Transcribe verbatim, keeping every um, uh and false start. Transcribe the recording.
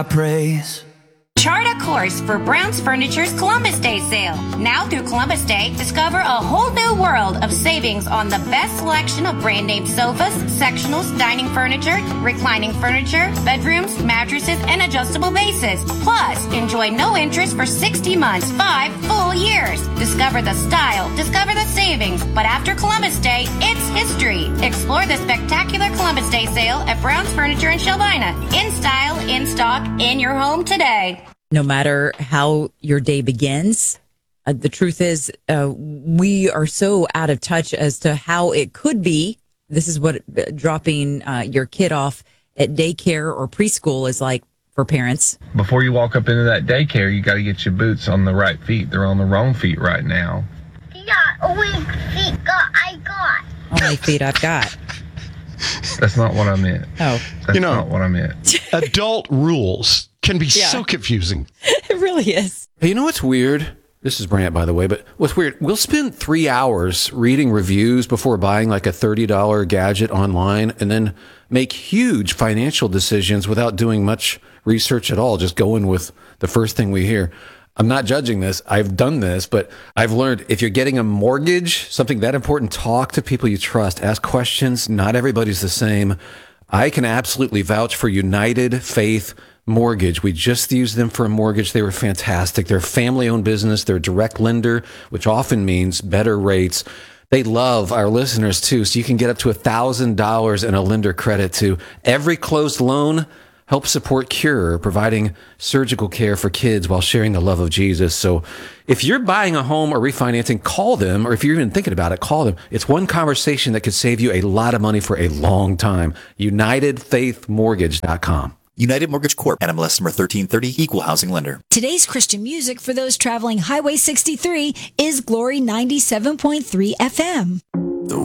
praise. Chart a course for Brown's Furniture's Columbus Day sale. Now through Columbus Day, discover a whole new world of savings on the best selection of brand name sofas, sectionals, dining furniture, reclining furniture, bedrooms, mattresses, and adjustable bases. Plus, enjoy no interest for sixty months, five full years. Discover the style, discover the savings. But after Columbus Day, it's history. Explore the spectacular Columbus Day sale at Brown's Furniture in Shelvina. In style, in stock, in your home today. No matter how your day begins, uh, the truth is uh, we are so out of touch as to how it could be. This is what uh, dropping uh, your kid off at daycare or preschool is like for parents. Before you walk up into that daycare, you got to get your boots on the right feet. They're on the wrong feet right now. Yeah, only feet got I got. Only feet I've got. That's not what I meant. Oh. That's You know, not what I meant. Adult rules can be Yeah. so confusing. It really is. Hey, you know what's weird? This is Brant, by the way, but what's weird, we'll spend three hours reading reviews before buying like a thirty dollars gadget online and then make huge financial decisions without doing much research at all, just going with the first thing we hear. I'm not judging this. I've done this, but I've learned if you're getting a mortgage, something that important, talk to people you trust, ask questions. Not everybody's the same. I can absolutely vouch for United Faith Mortgage. We just used them for a mortgage. They were fantastic. They're a family-owned business. They're a direct lender, which often means better rates. They love our listeners, too, so you can get up to one thousand dollars in a lender credit, too. Every closed loan helps support Cure, providing surgical care for kids while sharing the love of Jesus. So if you're buying a home or refinancing, call them, or if you're even thinking about it, call them. It's one conversation that could save you a lot of money for a long time. United Faith Mortgage dot com. United Mortgage Corp. N M L S number thirteen thirty, Equal Housing Lender. Today's Christian music for those traveling Highway sixty-three is Glory ninety-seven point three F M.